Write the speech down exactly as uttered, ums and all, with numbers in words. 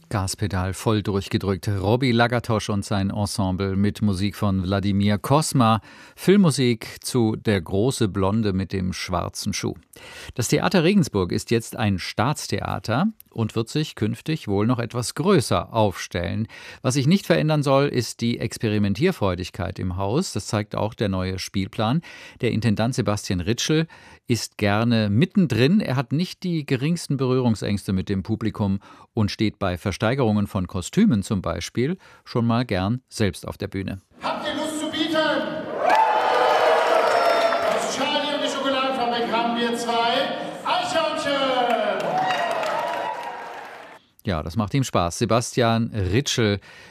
Gaspedal voll durchgedrückt. Robbie Lagatosch und sein Ensemble mit Musik von Wladimir Kosma. Filmmusik zu Der große Blonde mit dem schwarzen Schuh. Das Theater Regensburg ist jetzt ein Staatstheater und wird sich künftig wohl noch etwas größer aufstellen. Was sich nicht verändern soll, ist die Experimentierfreudigkeit im Haus. Das zeigt auch der neue Spielplan. Der Intendant Sebastian Ritschl ist gerne mittendrin. Er hat nicht die geringsten Berührungsängste mit dem Publikum und steht bei Versteigerungen von Kostümen zum Beispiel schon mal gern selbst auf der Bühne. Habt ihr Lust zu bieten? Aus Charlie und die Schokoladenfabrik haben wir zwei Eichhörnchen. Ja, das macht ihm Spaß. Sebastian Ritschl